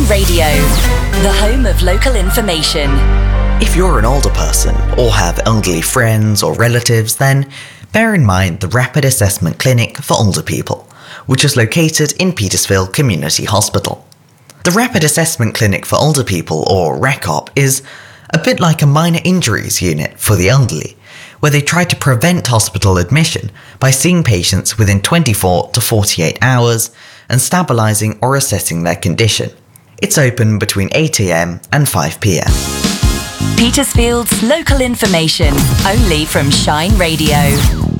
Radio, the home of local information. If you're an older person or have elderly friends or relatives, then bear in mind the Rapid Assessment Clinic for Older People, which is located in Petersfield Community Hospital. The Rapid Assessment Clinic for Older People, or RACOP, is a bit like a minor injuries unit for the elderly, where they try to prevent hospital admission by seeing patients within 24 to 48 hours and stabilising or assessing their condition. It's open between 8 a.m. and 5 p.m. Petersfield's local information, only from Shine Radio.